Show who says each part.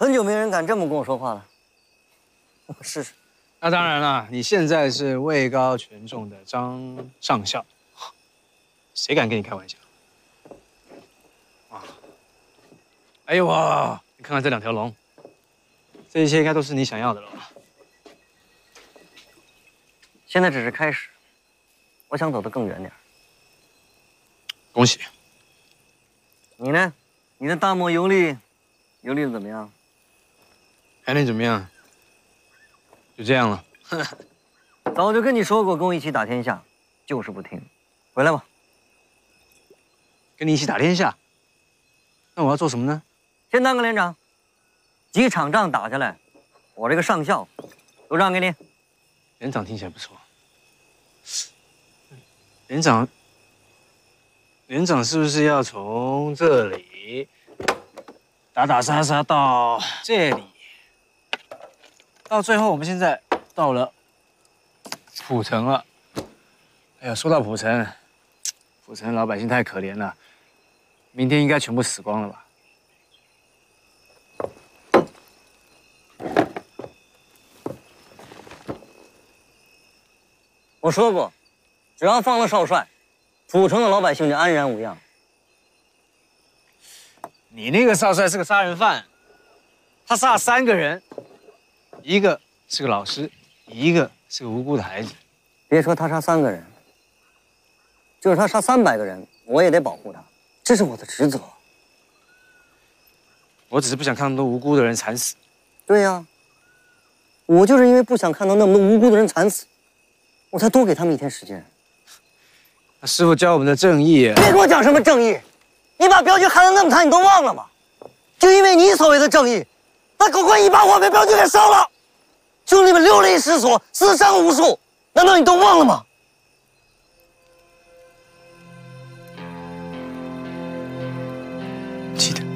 Speaker 1: 很久没人敢这么跟我说话了，我试试。
Speaker 2: 那当然了，你现在是位高权重的张上校，谁敢跟你开玩笑？啊！哎呦哇！你看看这2条龙，这一切应该都是你想要的了吧？
Speaker 1: 现在只是开始，我想走得更远点。
Speaker 2: 恭喜！
Speaker 1: 你呢？你的大漠游历，游历的怎么样？
Speaker 2: 还能怎么样？就这样了。
Speaker 1: 早就跟你说过，跟我一起打天下，就是不听。回来吧。
Speaker 2: 跟你一起打天下，那我要做什么呢？
Speaker 1: 先当个连长，几场仗打下来，我这个上校都让给你。
Speaker 2: 连长听起来不错。连长是不是要从这里打打杀杀到这里？到最后，我们现在到了浦城了。哎呀，说到浦城的老百姓太可怜了，明天应该全部死光了吧？
Speaker 1: 我说过，只要放了少帅，浦城的老百姓就安然无恙。
Speaker 2: 你那个少帅是个杀人犯，他杀了3个人，一个是个老师，一个是个无辜的孩子。
Speaker 1: 别说他杀3个人，就是他杀300个人，我也得保护他，这是我的职责。
Speaker 2: 我只是不想看那么多无辜的人惨死。
Speaker 1: 对呀，我就是因为不想看到那么多无辜的人惨死，我才多给他们1天时间。
Speaker 2: 那师傅教我们的正义，
Speaker 1: 别跟我讲什么正义，你把镖局看得那么惨，你都忘了吗？就因为你所谓的正义，那狗官一把火把镖局给烧了，兄弟们流离失所，死伤无数，难道你都忘了吗？
Speaker 2: 记得。